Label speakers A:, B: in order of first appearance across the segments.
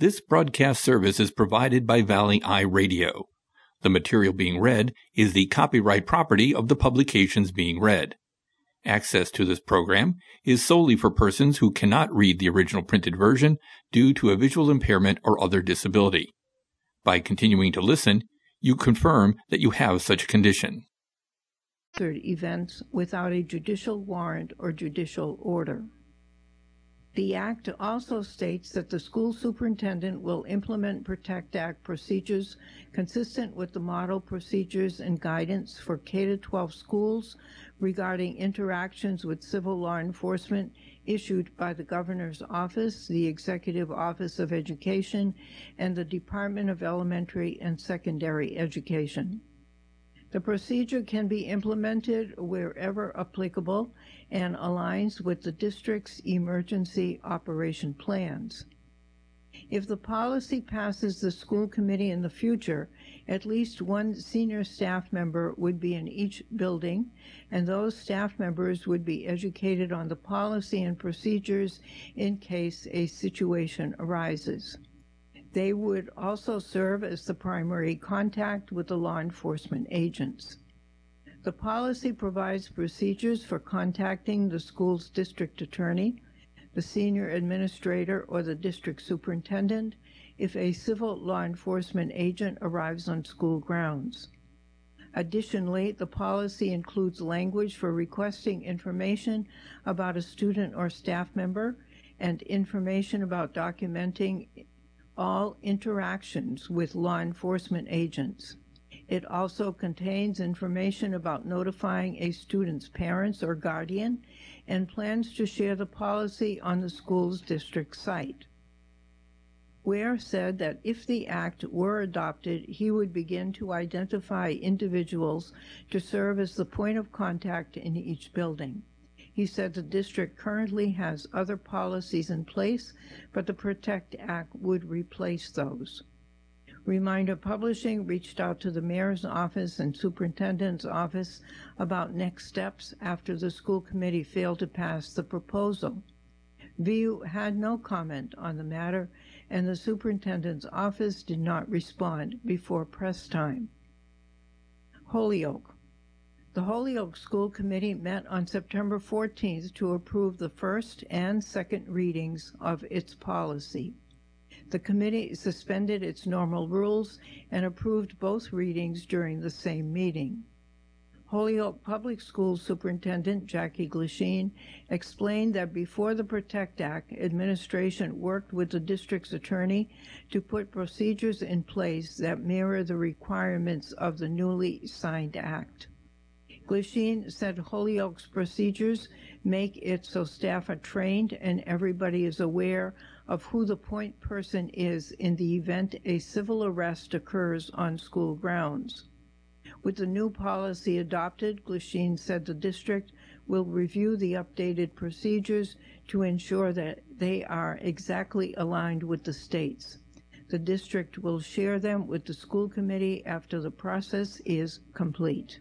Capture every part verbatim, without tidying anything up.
A: This broadcast service is provided by Valley Eye Radio. The material being read is the copyright property of the publications being read. Access to this program is solely for persons who cannot read the original printed version due to a visual impairment or other disability. By continuing to listen, you confirm that you have such a condition.
B: Events without a judicial warrant or judicial order. The Act also states that the school superintendent will implement PROTECT Act procedures consistent with the model procedures and guidance for K through twelve schools regarding interactions with civil law enforcement issued by the Governor's Office, the Executive Office of Education, and the Department of Elementary and Secondary Education. The procedure can be implemented wherever applicable and aligns with the district's emergency operation plans. If the policy passes the school committee in the future, at least one senior staff member would be in each building, and those staff members would be educated on the policy and procedures in case a situation arises. They would also serve as the primary contact with the law enforcement agents. The policy provides procedures for contacting the school's district attorney, the senior administrator, or the district superintendent if a civil law enforcement agent arrives on school grounds. Additionally, the policy includes language for requesting information about a student or staff member and information about documenting all interactions with law enforcement agents. It also contains information about notifying a student's parents or guardian and plans to share the policy on the school's district site. Ware said that if the act were adopted, he would begin to identify individuals to serve as the point of contact in each building. He said the district currently has other policies in place, but the PROTECT Act would replace those. Reminder Publishing reached out to the mayor's office and superintendent's office about next steps after the school committee failed to pass the proposal. V U had no comment on the matter, and the superintendent's office did not respond before press time. Holyoke. The Holyoke School Committee met on September fourteenth to approve the first and second readings of its policy. The committee suspended its normal rules and approved both readings during the same meeting. Holyoke Public Schools Superintendent Jackie Glasheen explained that before the PROTECT Act, administration worked with the district's attorney to put procedures in place that mirror the requirements of the newly signed act. Glasheen said Holyoke's procedures make it so staff are trained and everybody is aware of who the point person is in the event a civil arrest occurs on school grounds. With the new policy adopted, Glasheen said the district will review the updated procedures to ensure that they are exactly aligned with the state's. The district will share them with the school committee after the process is complete.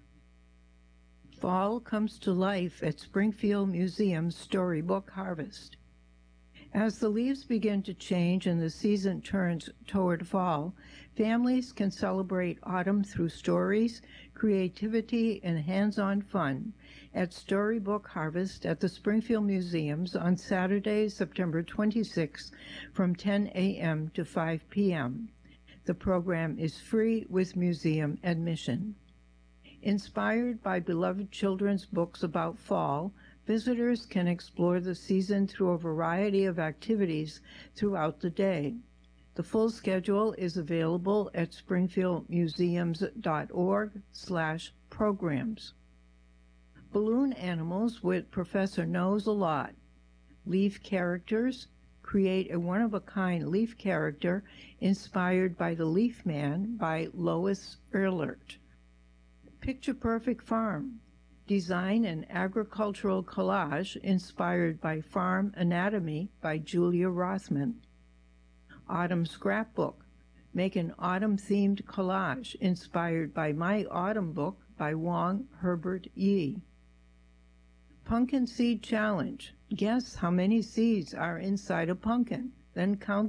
B: Fall comes to life at Springfield Museum's Storybook Harvest. As the leaves begin to change and the season turns toward fall, families can celebrate autumn through stories, creativity, and hands-on fun at Storybook Harvest at the Springfield Museums on Saturday, September twenty-sixth from ten a m to five p m The program is free with museum admission. Inspired by beloved children's books about fall, visitors can explore the season through a variety of activities throughout the day. The full schedule is available at springfieldmuseums.org slash programs. Balloon Animals with Professor Knows a Lot. Leaf Characters. Create a one-of-a-kind leaf character inspired by the Leaf Man by Lois Ehlert. Picture Perfect Farm. Design an agricultural collage inspired by Farm Anatomy by Julia Rothman. Autumn Scrapbook. Make an autumn-themed collage inspired by My Autumn Book by Wong Herbert Yee. Pumpkin Seed Challenge. Guess how many seeds are inside a pumpkin, then count